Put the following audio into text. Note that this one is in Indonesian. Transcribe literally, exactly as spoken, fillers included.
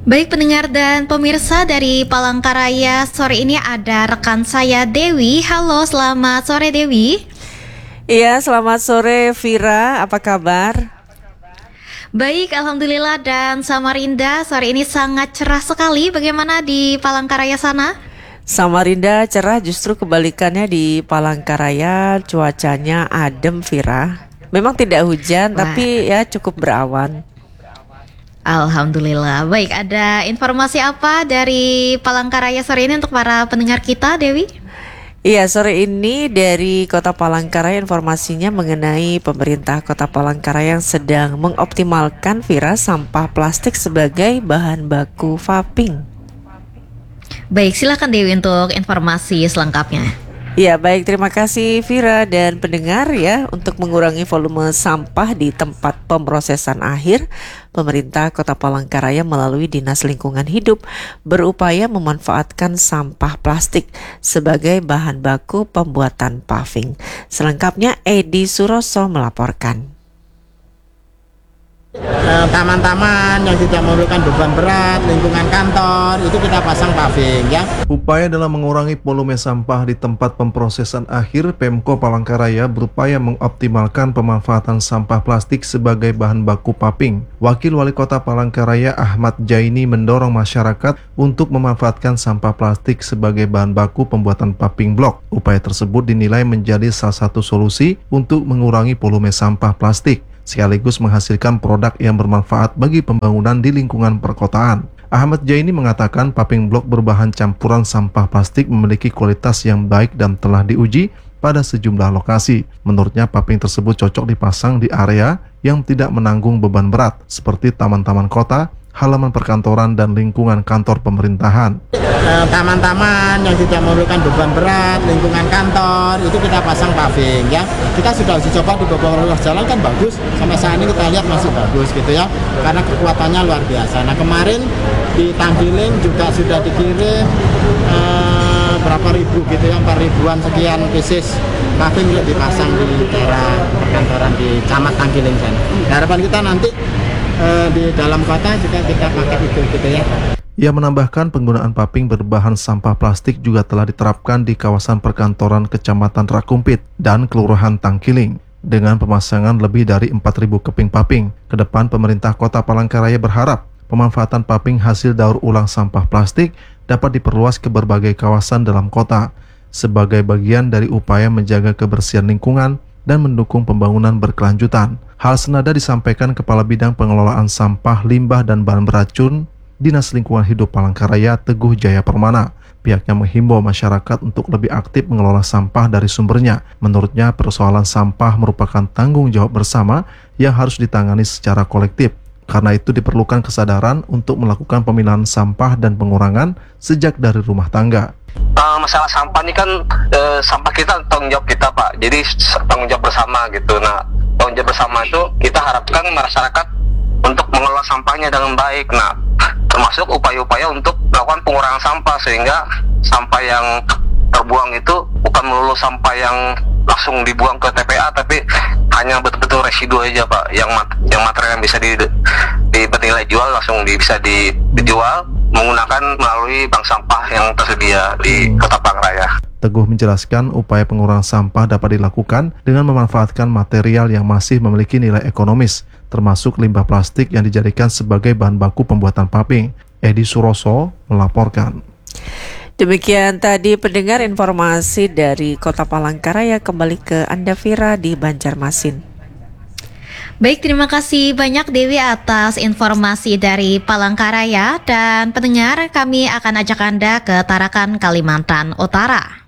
Baik pendengar dan pemirsa dari Palangkaraya, sore ini ada rekan saya Dewi. Halo, selamat sore Dewi. Iya, selamat sore Vira, apa kabar? Baik, Alhamdulillah, dan Samarinda sore ini sangat cerah sekali. Bagaimana di Palangkaraya sana? Samarinda cerah, justru kebalikannya di Palangkaraya cuacanya adem Vira. Memang tidak hujan, Wah. tapi ya cukup berawan. Alhamdulillah. Baik, ada informasi apa dari Palangkaraya sore ini untuk para pendengar kita, Dewi? Iya, sore ini dari Kota Palangkaraya informasinya mengenai pemerintah Kota Palangkaraya yang sedang mengoptimalkan Vira sampah plastik sebagai bahan baku vaping. Baik, silakan Dewi untuk informasi selengkapnya. Ya, baik, terima kasih Vira dan pendengar ya. Untuk mengurangi volume sampah di tempat pemrosesan akhir, pemerintah Kota Palangkaraya melalui Dinas Lingkungan Hidup berupaya memanfaatkan sampah plastik sebagai bahan baku pembuatan paving. Selengkapnya Edi Suroso melaporkan. Taman-taman yang tidak memerlukan beban berat, lingkungan kantor, itu kita pasang paving ya. Upaya dalam mengurangi volume sampah di tempat pemrosesan akhir, Pemko Palangkaraya berupaya mengoptimalkan pemanfaatan sampah plastik sebagai bahan baku paving. Wakil Wali Kota Palangkaraya Ahmad Jaini mendorong masyarakat untuk memanfaatkan sampah plastik sebagai bahan baku pembuatan paving blok. Upaya tersebut dinilai menjadi salah satu solusi untuk mengurangi volume sampah plastik, sekaligus menghasilkan produk yang bermanfaat bagi pembangunan di lingkungan perkotaan. Ahmad Jaini mengatakan paving blok berbahan campuran sampah plastik memiliki kualitas yang baik dan telah diuji pada sejumlah lokasi. Menurutnya paving tersebut cocok dipasang di area yang tidak menanggung beban berat seperti taman-taman kota, halaman perkantoran, dan lingkungan kantor pemerintahan. Taman-taman yang tidak memerlukan beban berat, lingkungan kantor, itu kita pasang paving ya. Kita sudah uji coba di beberapa ruas jalan kan bagus, sampai saat ini kita lihat masih bagus gitu ya, karena kekuatannya luar biasa. Nah kemarin di Tanggiling juga sudah dikirim eh, berapa ribu gitu ya, empat ribuan sekian pieces paving yang dipasang di daerah perkantoran di Camat Tanggiling sana. Harapan kita nanti eh, di dalam kota juga kita pakai itu gitu ya. Ia menambahkan penggunaan paving berbahan sampah plastik juga telah diterapkan di kawasan perkantoran Kecamatan Rakumpit dan Kelurahan Tangkiling dengan pemasangan lebih dari empat ribu keping paving. Kedepan pemerintah Kota Palangkaraya berharap pemanfaatan paving hasil daur ulang sampah plastik dapat diperluas ke berbagai kawasan dalam kota sebagai bagian dari upaya menjaga kebersihan lingkungan dan mendukung pembangunan berkelanjutan. Hal senada disampaikan Kepala Bidang Pengelolaan Sampah, Limbah, dan Bahan Beracun Dinas Lingkungan Hidup Palangkaraya Teguh Jaya Permana. Pihaknya menghimbau masyarakat untuk lebih aktif mengelola sampah dari sumbernya. Menurutnya persoalan sampah merupakan tanggung jawab bersama yang harus ditangani secara kolektif. Karena itu diperlukan kesadaran untuk melakukan pemilahan sampah dan pengurangan sejak dari rumah tangga. Uh, masalah sampah ini kan uh, sampah kita tanggung jawab kita Pak, jadi tanggung jawab bersama gitu. Nah tanggung jawab bersama itu kita harapkan masyarakat untuk mengelola sampahnya dengan baik. Nah, termasuk upaya-upaya untuk melakukan pengurangan sampah sehingga sampah yang terbuang itu bukan melulu sampah yang langsung dibuang ke T P A, tapi hanya betul-betul residu aja Pak, yang mat yang material yang bisa di dibernilai jual langsung di, bisa di, dijual menggunakan melalui bank sampah yang tersedia di Kota Palangkaraya. Teguh menjelaskan upaya pengurangan sampah dapat dilakukan dengan memanfaatkan material yang masih memiliki nilai ekonomis, termasuk limbah plastik yang dijadikan sebagai bahan baku pembuatan paving. Edi Suroso melaporkan. Demikian tadi pendengar informasi dari Kota Palangkaraya. Kembali ke Anda Vira di Banjarmasin. Baik, terima kasih banyak Dewi atas informasi dari Palangkaraya. Dan pendengar, kami akan ajak Anda ke Tarakan, Kalimantan Utara.